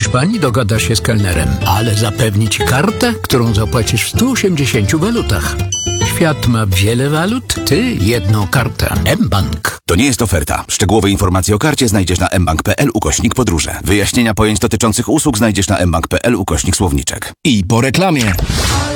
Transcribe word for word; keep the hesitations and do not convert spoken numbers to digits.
pani dogada się z kelnerem, ale zapewni ci kartę, którą zapłacisz w stu osiemdziesięciu walutach. Świat ma wiele walut, ty jedną kartę. mBank. To nie jest oferta. Szczegółowe informacje o karcie znajdziesz na mbank.pl ukośnik podróże. Wyjaśnienia pojęć dotyczących usług znajdziesz na mbank.pl ukośnik słowniczek. I po reklamie.